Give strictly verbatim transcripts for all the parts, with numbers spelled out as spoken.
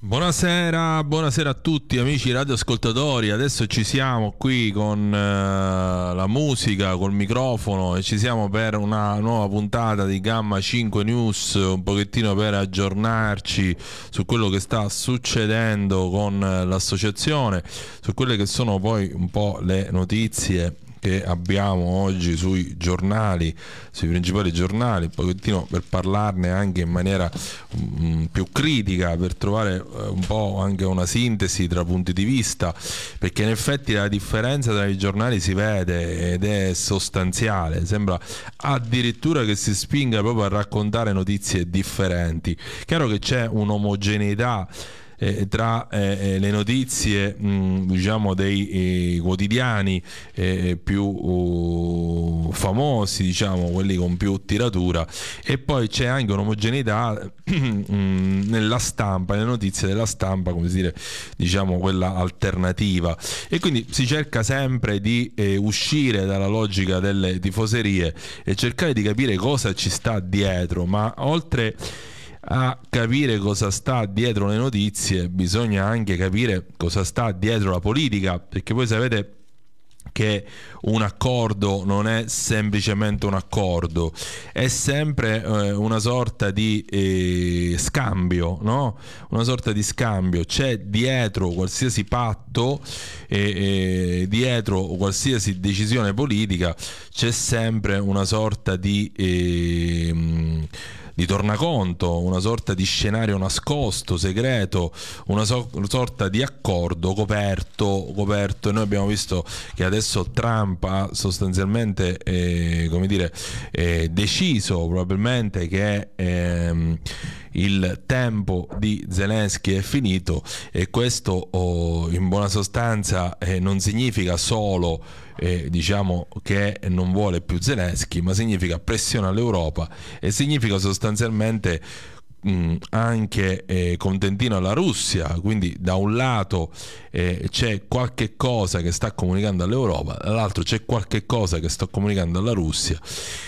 Buonasera, buonasera a tutti amici radioascoltatori. Adesso ci siamo qui con eh, la musica, col microfono e ci siamo per una nuova puntata di Gamma cinque News, un pochettino per aggiornarci su quello che sta succedendo con eh, l'associazione, su quelle che sono poi un po' le notizie che abbiamo oggi sui giornali, sui principali giornali, un pochettino per parlarne anche in maniera um, più critica, per trovare uh, un po' anche una sintesi tra punti di vista, perché in effetti la differenza tra i giornali si vede ed è sostanziale. Sembra addirittura che si spinga proprio a raccontare notizie differenti. Chiaro che c'è un'omogeneità Eh, tra eh, le notizie mh, diciamo dei eh, quotidiani eh, più uh, famosi, diciamo quelli con più tiratura, e poi c'è anche un'omogeneità mh, nella stampa, nelle notizie della stampa, come si dire, diciamo quella alternativa, e quindi si cerca sempre di eh, uscire dalla logica delle tifoserie e cercare di capire cosa ci sta dietro. Ma oltre a capire cosa sta dietro le notizie, bisogna anche capire cosa sta dietro la politica, perché voi sapete che un accordo non è semplicemente un accordo, è sempre eh, una sorta di eh, scambio, no? Una sorta di scambio. C'è dietro qualsiasi patto, eh, eh, dietro qualsiasi decisione politica, c'è sempre una sorta di eh, di tornaconto, una sorta di scenario nascosto, segreto, una, so- una sorta di accordo coperto, coperto. E noi abbiamo visto che adesso Trump ha sostanzialmente eh, come dire, eh, deciso probabilmente che ehm, il tempo di Zelensky è finito, e questo oh, in buona sostanza eh, non significa solo eh, diciamo che non vuole più Zelensky, ma significa pressione all'Europa e significa sostanzialmente mh, anche eh, contentino alla Russia. Quindi da un lato eh, c'è qualche cosa che sta comunicando all'Europa, dall'altro c'è qualche cosa che sta comunicando alla Russia,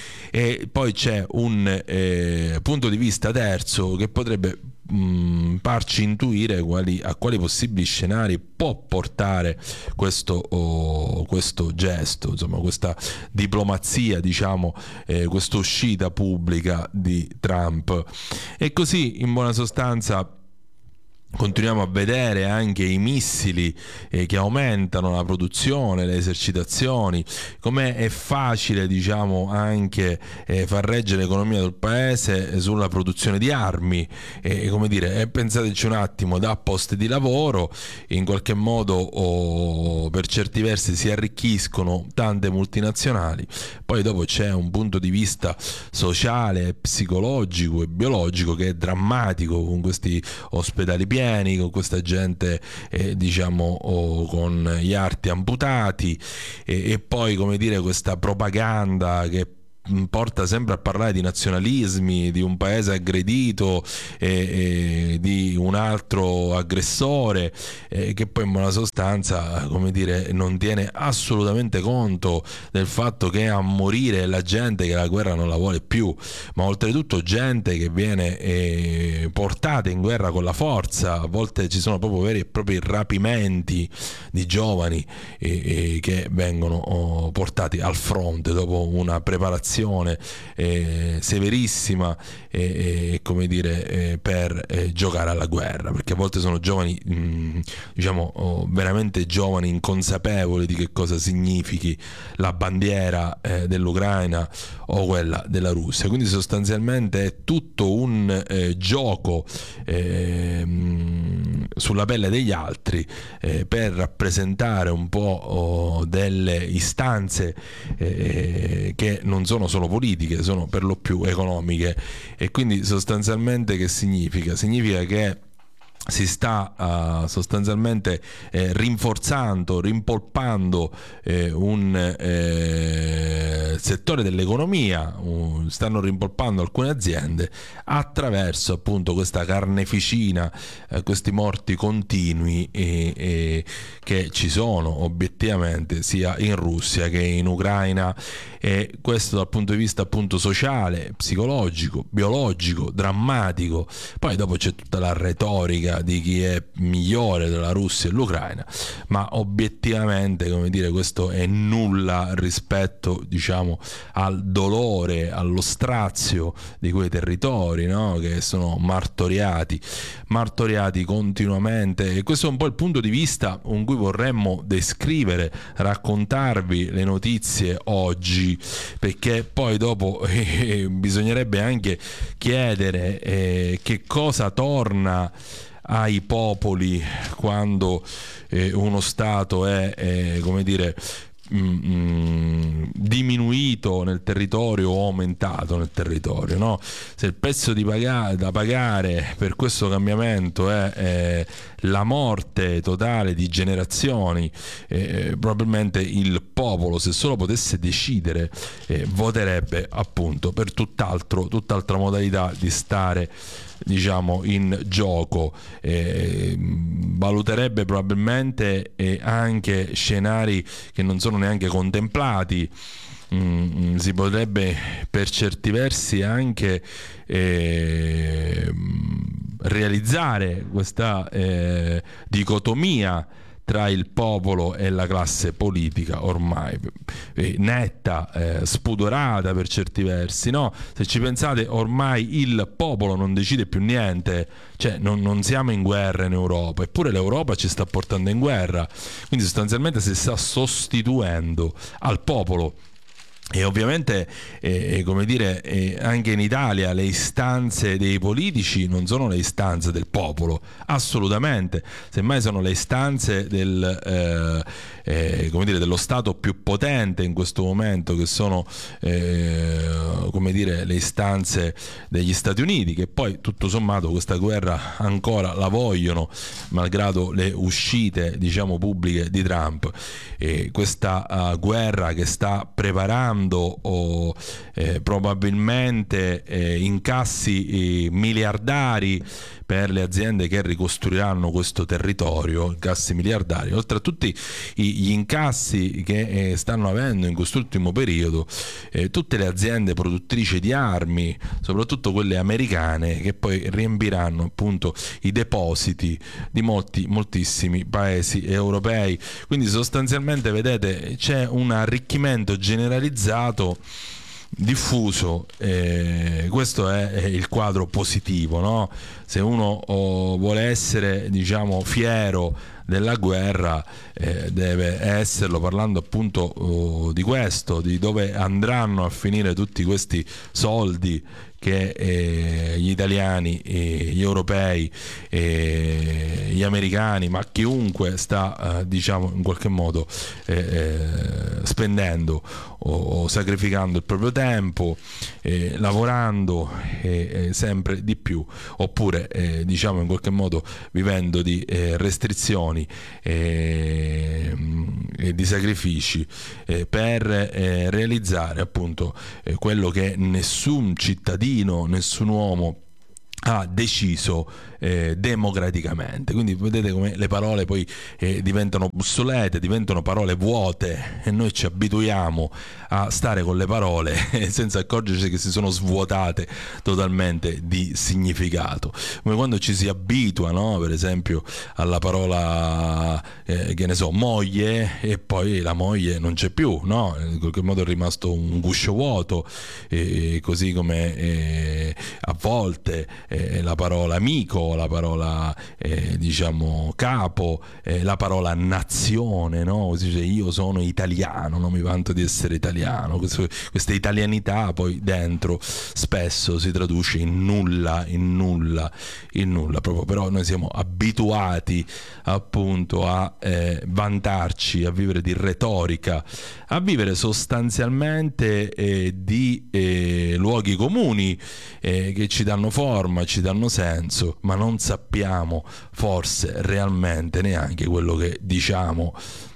e poi c'è un eh, punto di vista terzo che potrebbe mh, farci intuire quali, a quali possibili scenari può portare questo, oh, questo gesto, insomma questa diplomazia, diciamo eh, questa uscita pubblica di Trump. E così in buona sostanza continuiamo a vedere anche i missili eh, che aumentano la produzione, le esercitazioni, come è facile, diciamo, anche eh, far reggere l'economia del paese sulla produzione di armi, e eh, come dire, eh, pensateci un attimo, da posti di lavoro, in qualche modo oh, per certi versi si arricchiscono tante multinazionali. Poi dopo c'è un punto di vista sociale, psicologico e biologico che è drammatico, con questi ospedali pieni, con questa gente eh, diciamo oh, con gli arti amputati, e, e poi come dire questa propaganda che porta sempre a parlare di nazionalismi, di un paese aggredito e, e di un altro aggressore, e che poi in buona sostanza, come dire, non tiene assolutamente conto del fatto che a morire è la gente che la guerra non la vuole più, ma oltretutto gente che viene eh, portata in guerra con la forza. A volte ci sono proprio veri e propri rapimenti di giovani eh, eh, che vengono oh, portati al fronte dopo una preparazione Eh, severissima e eh, come dire eh, per eh, giocare alla guerra, perché a volte sono giovani mh, diciamo oh, veramente giovani, inconsapevoli di che cosa significhi la bandiera eh, dell'Ucraina o quella della Russia. Quindi sostanzialmente è tutto un eh, gioco eh, mh, sulla pelle degli altri eh, per rappresentare un po' oh, delle istanze eh, che non sono solo politiche, sono per lo più economiche. E quindi sostanzialmente che significa? Significa che si sta uh, sostanzialmente eh, rinforzando, rimpolpando eh, un eh, settore dell'economia, uh, stanno rimpolpando alcune aziende attraverso appunto questa carneficina, eh, questi morti continui eh, eh, che ci sono obiettivamente sia in Russia che in Ucraina, e questo dal punto di vista appunto sociale, psicologico, biologico, drammatico. Poi dopo c'è tutta la retorica politica di chi è migliore della Russia e l'Ucraina, ma obiettivamente, come dire, questo è nulla rispetto, diciamo, al dolore, allo strazio di quei territori, no? Che sono martoriati martoriati continuamente, e questo è un po' il punto di vista con cui vorremmo descrivere, raccontarvi le notizie oggi, perché poi dopo eh, bisognerebbe anche chiedere eh, che cosa torna ai popoli quando eh, uno Stato è eh, come dire Mm, mm, diminuito nel territorio o aumentato nel territorio, no? Se il prezzo di paga- da pagare per questo cambiamento è, è la morte totale di generazioni, eh, probabilmente il popolo, se solo potesse decidere, eh, voterebbe appunto per tutt'altro, tutt'altra modalità di stare, diciamo, in gioco. Eh, valuterebbe probabilmente eh, anche scenari che non sono neanche contemplati. Mm, si potrebbe per certi versi anche eh, realizzare questa eh, dicotomia tra il popolo e la classe politica, ormai eh, netta, eh, spudorata per certi versi, no? Se ci pensate, ormai il popolo non decide più niente, cioè non, non siamo in guerra in Europa, eppure l'Europa ci sta portando in guerra, quindi sostanzialmente si sta sostituendo al popolo. E ovviamente, eh, come dire, eh, anche in Italia le istanze dei politici non sono le istanze del popolo, assolutamente, semmai sono le istanze del, eh, eh, come dire, dello Stato più potente in questo momento, che sono eh, come dire, le istanze degli Stati Uniti, che poi tutto sommato questa guerra ancora la vogliono, malgrado le uscite, diciamo, pubbliche di Trump. E questa uh, guerra che sta preparando o eh, probabilmente eh, incassi eh, miliardari per le aziende che ricostruiranno questo territorio, incassi miliardari, oltre a tutti gli incassi che eh, stanno avendo in quest'ultimo periodo eh, tutte le aziende produttrici di armi, soprattutto quelle americane, che poi riempiranno appunto i depositi di molti, moltissimi paesi europei. Quindi sostanzialmente, vedete, c'è un arricchimento generalizzato, diffuso, eh, questo è, è il quadro positivo, no? Se uno oh, vuole essere, diciamo, fiero della guerra, eh, deve esserlo parlando appunto oh, di questo, di dove andranno a finire tutti questi soldi che eh, gli italiani, eh, gli europei, eh, gli americani, ma chiunque sta eh, diciamo in qualche modo eh, eh, spendendo o, o sacrificando il proprio tempo, eh, lavorando eh, eh, sempre di più, oppure eh, diciamo in qualche modo vivendo di eh, restrizioni e eh, di sacrifici eh, per eh, realizzare appunto eh, quello che nessun cittadino, nessun uomo ha deciso eh, democraticamente. Quindi vedete come le parole poi eh, diventano obsolete, diventano parole vuote, e noi ci abituiamo a stare con le parole senza accorgerci che si sono svuotate totalmente di significato, come quando ci si abitua, no? Per esempio alla parola eh, che ne so, moglie, e poi la moglie non c'è più, no? In qualche modo è rimasto un guscio vuoto, eh, così come eh, a volte eh, la parola amico, la parola eh, diciamo capo, eh, la parola nazione, no? Si dice io sono italiano, non mi vanto di essere italiano. Questo, questa italianità poi dentro spesso si traduce in nulla, in nulla, in nulla, proprio. Però noi siamo abituati appunto a eh, vantarci, a vivere di retorica, a vivere sostanzialmente eh, di eh, luoghi comuni eh, che ci danno forma, ci danno senso, ma non sappiamo forse realmente neanche quello che diciamo